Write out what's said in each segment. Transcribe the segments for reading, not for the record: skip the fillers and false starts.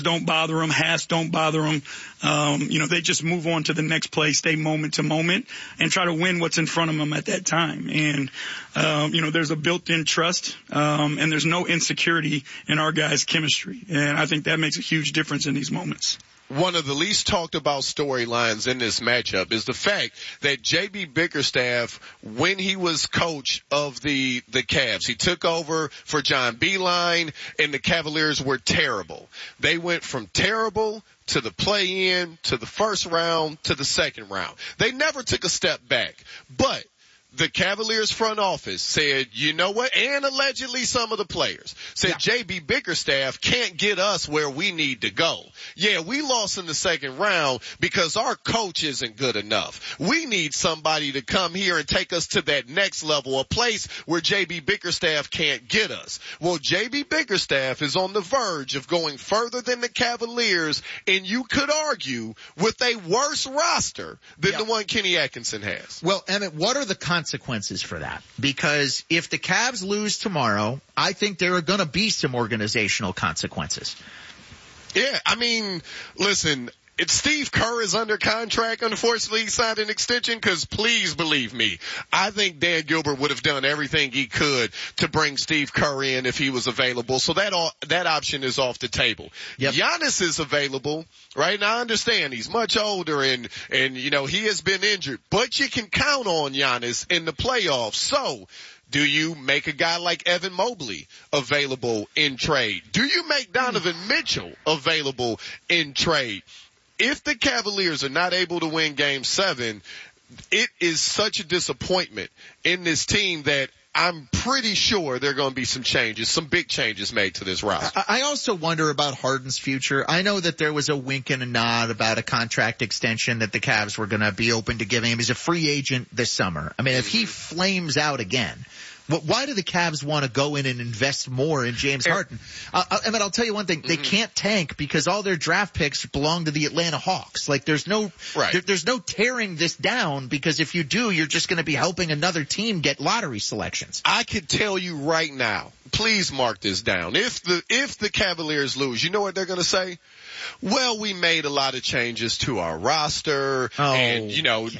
don't bother them. Hass don't bother them. They just move on to the next play, stay moment to moment, and try to win what's in front of them at that time. And, there's a built-in trust, and there's no insecurity in our guys' chemistry. And I think that makes a huge difference in these moments. One of the least talked about storylines in this matchup is the fact that J.B. Bickerstaff, when he was coach of the Cavs, he took over for John Beilein, and the Cavaliers were terrible. They went from terrible to the play-in, to the first round, to the second round. They never took a step back. But the Cavaliers front office said, you know what, and allegedly some of the players said, J.B. Bickerstaff can't get us where we need to go. Yeah, we lost in the second round because our coach isn't good enough. We need somebody to come here and take us to that next level, a place where J.B. Bickerstaff can't get us. Well, J.B. Bickerstaff is on the verge of going further than the Cavaliers, and you could argue with a worse roster than the one Kenny Atkinson has. Well, Emmett, what are the consequences for that? Because if the Cavs lose tomorrow, I think there are going to be some organizational consequences. Yeah, I mean, listen, Steve Kerr is under contract. Unfortunately, he signed an extension because, please believe me, I think Dan Gilbert would have done everything he could to bring Steve Kerr in if he was available. So that option is off the table. Yep. Giannis is available, right? And I understand he's much older and he has been injured, but you can count on Giannis in the playoffs. So, do you make a guy like Evan Mobley available in trade? Do you make Donovan Mitchell available in trade? If the Cavaliers are not able to win Game 7, it is such a disappointment in this team that I'm pretty sure there are going to be some changes, some big changes made to this roster. I also wonder about Harden's future. I know that there was a wink and a nod about a contract extension that the Cavs were going to be open to giving him. He's a free agent this summer. I mean, if he flames out again, why do the Cavs want to go in and invest more in James Harden? I'll tell you one thing. They can't tank because all their draft picks belong to the Atlanta Hawks. Like, there's no tearing this down, because if you do, you're just going to be helping another team get lottery selections. I could tell you right now, please mark this down. If the Cavaliers lose, you know what they're going to say? Well, we made a lot of changes to our roster, and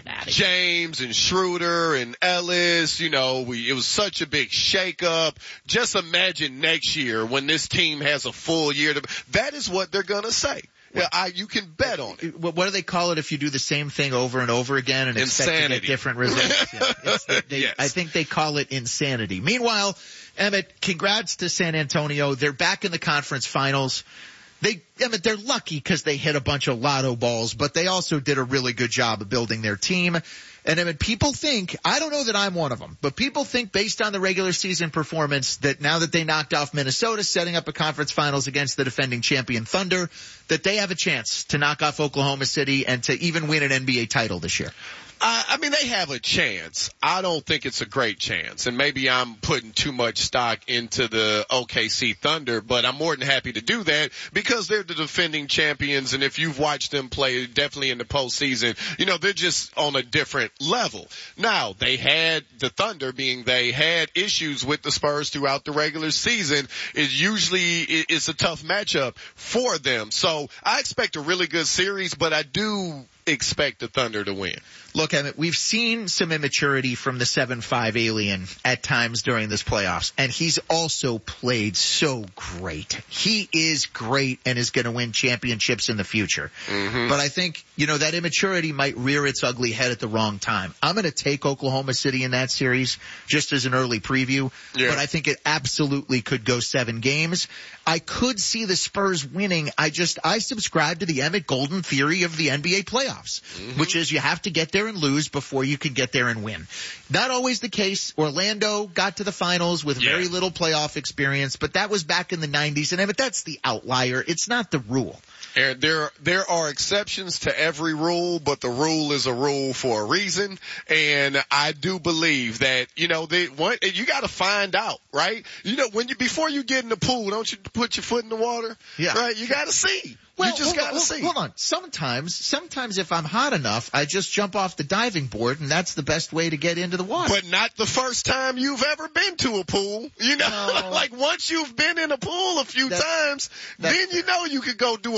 James and Schroeder and Ellis, it was such a big shakeup. Just imagine next year when this team has a full year that is what they're gonna say. Yeah, you can bet on it. What do they call it if you do the same thing over and over again and expect to get different results? Yes. I think they call it insanity. Meanwhile, Emmett, congrats to San Antonio. They're back in the conference finals. They're lucky because they hit a bunch of lotto balls, but they also did a really good job of building their team. And people think, I don't know that I'm one of them, but people think based on the regular season performance that now that they knocked off Minnesota, setting up a conference finals against the defending champion Thunder, that they have a chance to knock off Oklahoma City and to even win an NBA title this year. They have a chance. I don't think it's a great chance. And maybe I'm putting too much stock into the OKC Thunder, but I'm more than happy to do that because they're the defending champions. And if you've watched them play, definitely in the postseason, they're just on a different level. Now, they had issues with the Spurs throughout the regular season. It's a tough matchup for them. So I expect a really good series, but I do expect the Thunder to win. Look, Emmett, we've seen some immaturity from the 7'5" alien at times during this playoffs, and he's also played so great. He is great and is going to win championships in the future. Mm-hmm. But I think, that immaturity might rear its ugly head at the wrong time. I'm going to take Oklahoma City in that series just as an early preview, but I think it absolutely could go 7 games. I could see the Spurs winning. I subscribe to the Emmett Golden theory of the NBA playoffs, which is you have to get there and lose before you can get there and win. Not always the case. Orlando got to the finals with very little playoff experience, but that was back in the 90s, and that's the outlier. It's not the rule. And there are exceptions to every rule, but the rule is a rule for a reason. And I do believe that, you got to find out, right? Before you get in the pool, don't you put your foot in the water? Yeah. Right? You got to see. You just got to see. Hold on. Sometimes if I'm hot enough, I just jump off the diving board, and that's the best way to get into the water. But not the first time you've ever been to a pool. Like once you've been in a pool a few times, then you could go do